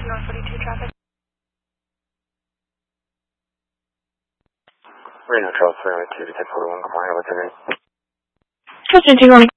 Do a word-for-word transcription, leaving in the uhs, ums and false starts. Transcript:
North forty-two traffic. Reno twelve three oh two, detect forty-one, come on, what's your name? Trust me, take on